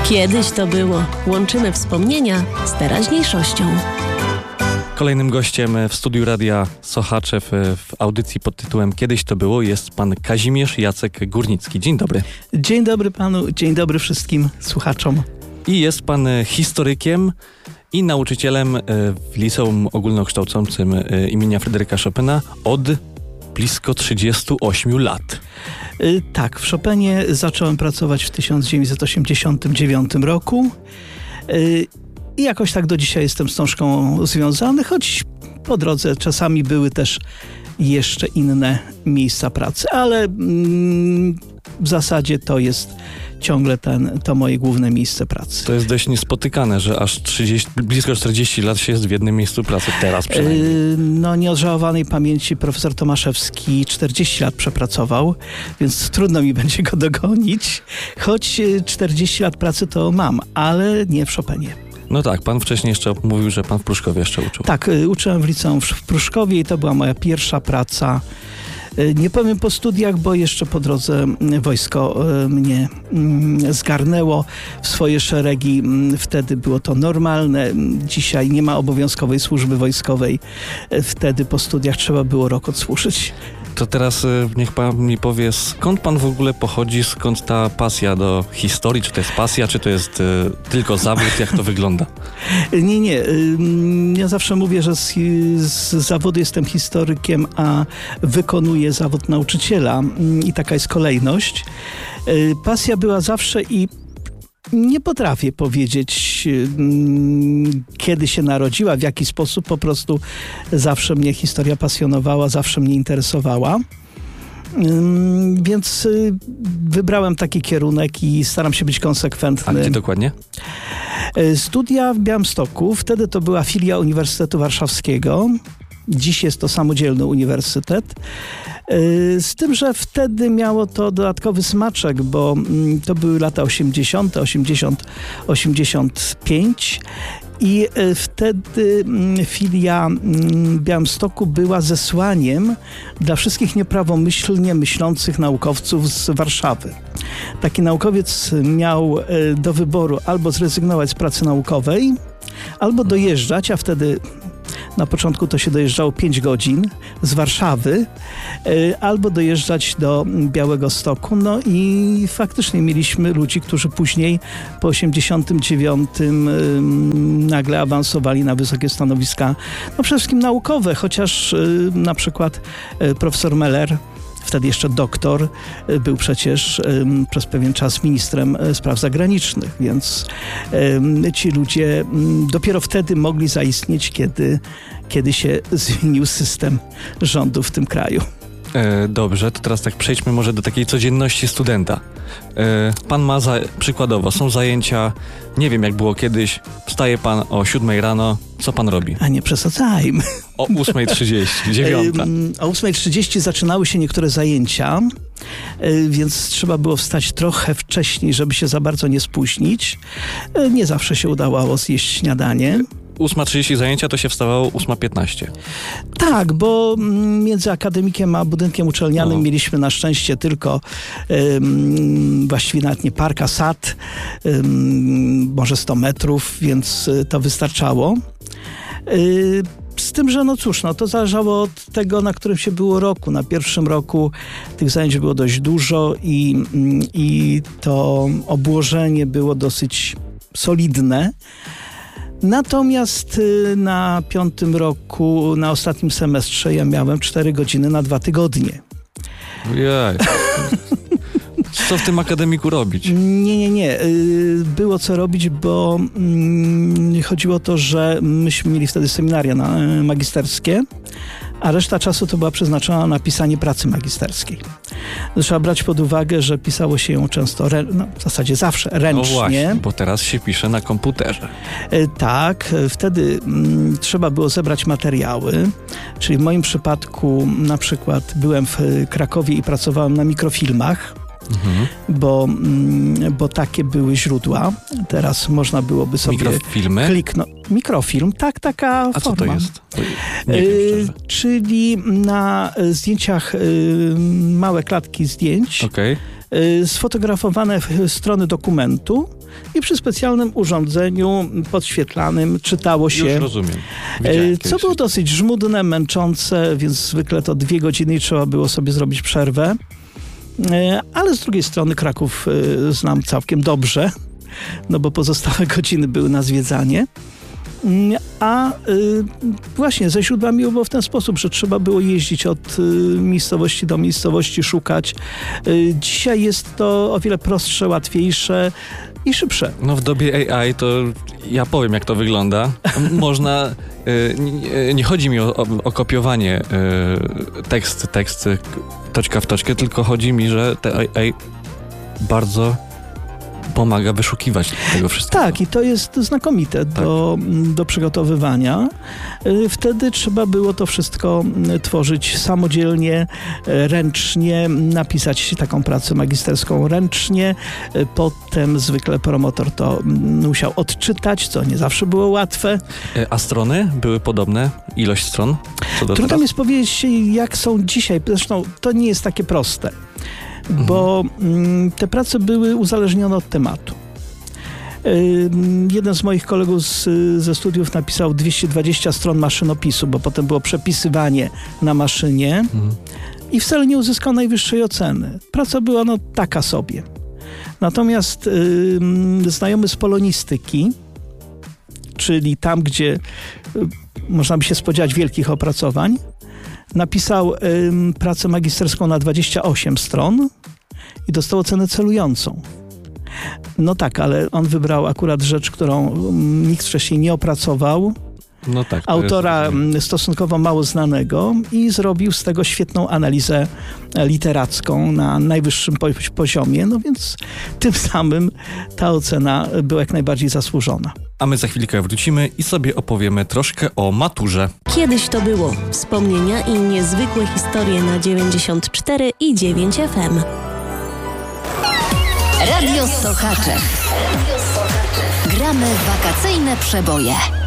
Kiedyś to było. Łączymy wspomnienia z teraźniejszością. Kolejnym gościem w studiu Radia Sochaczew w audycji pod tytułem Kiedyś to było jest pan Kazimierz Jacek Górnicki. Dzień dobry. Dzień dobry panu, dzień dobry wszystkim słuchaczom. I jest pan historykiem i nauczycielem w Liceum Ogólnokształcącym imienia Fryderyka Chopina od blisko 38 lat. Tak, w Chopinie zacząłem pracować w 1989 roku i jakoś tak do dzisiaj jestem z tą szkołą związany, choć po drodze czasami były też jeszcze inne miejsca pracy, ale w zasadzie to jest ciągle to moje główne miejsce pracy. To jest dość niespotykane, że aż blisko 40 lat się jest w jednym miejscu pracy, teraz przynajmniej. Nieodżałowanej pamięci profesor Tomaszewski 40 lat przepracował, więc trudno mi będzie go dogonić, choć 40 lat pracy to mam, ale nie w Chopinie. No tak, pan wcześniej jeszcze mówił, że pan w Pruszkowie jeszcze uczył. Tak, uczyłem w liceum w Pruszkowie i to była moja pierwsza praca. Nie powiem po studiach, bo jeszcze po drodze wojsko mnie zgarnęło w swoje szeregi. Wtedy było to normalne. Dzisiaj nie ma obowiązkowej służby wojskowej. Wtedy po studiach trzeba było rok odsłużyć. To teraz niech pan mi powie, skąd pan w ogóle pochodzi, skąd ta pasja do historii? Czy to jest pasja, czy to jest tylko zawód? Jak to wygląda? Nie. Ja zawsze mówię, że z zawodu jestem historykiem, a wykonuję zawód nauczyciela i taka jest kolejność. Pasja była zawsze i nie potrafię powiedzieć, kiedy się narodziła, w jaki sposób. Po prostu zawsze mnie historia pasjonowała, zawsze mnie interesowała. Więc wybrałem taki kierunek i staram się być konsekwentny. A gdzie dokładnie? Studia w Białymstoku. Wtedy to była filia Uniwersytetu Warszawskiego. Dziś jest to samodzielny uniwersytet. Z tym, że wtedy miało to dodatkowy smaczek, bo to były lata 80, 85 i wtedy filia Białymstoku była zesłaniem dla wszystkich nieprawomyślnie myślących naukowców z Warszawy. Taki naukowiec miał do wyboru albo zrezygnować z pracy naukowej, albo dojeżdżać, a wtedy na początku to się dojeżdżało 5 godzin z Warszawy, albo dojeżdżać do Białegostoku. No i faktycznie mieliśmy ludzi, którzy później po 89 nagle awansowali na wysokie stanowiska, no przede wszystkim naukowe, chociaż na przykład profesor Meller, wtedy jeszcze doktor, był przecież przez pewien czas ministrem spraw zagranicznych, więc ci ludzie dopiero wtedy mogli zaistnieć, kiedy się zmienił system rządu w tym kraju. Dobrze, to teraz tak przejdźmy może do takiej codzienności studenta. Pan ma przykładowo, są zajęcia, nie wiem jak było kiedyś, wstaje pan o 7 rano, co pan robi? A nie przesadzajmy. O 8:30, 9. O 8:30 zaczynały się niektóre zajęcia, więc trzeba było wstać trochę wcześniej, żeby się za bardzo nie spóźnić. Nie zawsze się udało zjeść śniadanie. 8:30 zajęcia, to się wstawało 8:15. Tak, bo między akademikiem a budynkiem uczelnianym mieliśmy na szczęście tylko właściwie nawet nie park, a sad, może 100 metrów, więc to wystarczało. Z tym, że no cóż, to zależało od tego, na którym się było roku. Na pierwszym roku tych zajęć było dość dużo i to obłożenie było dosyć solidne. Natomiast na 5. roku, na ostatnim semestrze ja miałem 4 godziny na 2 tygodnie. Ojej. Co w tym akademiku robić? Nie. Było co robić, bo chodziło o to, że myśmy mieli wtedy seminaria magisterskie, a reszta czasu to była przeznaczona na pisanie pracy magisterskiej. Trzeba brać pod uwagę, że pisało się ją często, w zasadzie zawsze ręcznie. No właśnie, bo teraz się pisze na komputerze. Tak, wtedy trzeba było zebrać materiały, czyli w moim przypadku na przykład byłem w Krakowie i pracowałem na mikrofilmach. Bo takie były źródła. Teraz można byłoby sobie kliknąć. Mikrofilm, tak, taka forma. A co to jest? Nie wiem, czyli na zdjęciach małe klatki zdjęć, sfotografowane strony dokumentu i przy specjalnym urządzeniu podświetlanym czytało się. Już rozumiem. Widziałem Co kiedyś. było dosyć żmudne, męczące, więc zwykle to 2 godziny i trzeba było sobie zrobić przerwę. Ale z drugiej strony Kraków znam całkiem dobrze, no bo pozostałe godziny były na zwiedzanie. A właśnie ze źródłami było w ten sposób, że trzeba było jeździć od miejscowości do miejscowości, szukać. Dzisiaj jest to o wiele prostsze, łatwiejsze i szybsze. No w dobie AI to ja powiem, jak to wygląda. Można, nie chodzi mi o kopiowanie tekst, toczka w toczkę, tylko chodzi mi, że te AI bardzo pomaga wyszukiwać tego wszystkiego. Tak, i to jest znakomite do przygotowywania. Wtedy trzeba było to wszystko tworzyć samodzielnie, ręcznie, napisać taką pracę magisterską ręcznie. Potem zwykle promotor to musiał odczytać, co nie zawsze było łatwe. A strony były podobne? Ilość stron? Trudno mi jest powiedzieć, jak są dzisiaj. Zresztą to nie jest takie proste. Bo te prace były uzależnione od tematu. Jeden z moich kolegów ze studiów napisał 220 stron maszynopisu, bo potem było przepisywanie na maszynie i wcale nie uzyskał najwyższej oceny. Praca była taka sobie. Natomiast znajomy z polonistyki, czyli tam, gdzie można by się spodziewać wielkich opracowań, napisał pracę magisterską na 28 stron i dostał ocenę celującą. No tak, ale on wybrał akurat rzecz, którą nikt wcześniej nie opracował. No tak, autora stosunkowo mało znanego i zrobił z tego świetną analizę literacką na najwyższym poziomie. No więc tym samym ta ocena była jak najbardziej zasłużona. A my za chwilkę wrócimy i sobie opowiemy troszkę o maturze. Kiedyś to było. Wspomnienia i niezwykłe historie na 94 i 9 FM. Radio Sochaczek. Gramy w wakacyjne przeboje.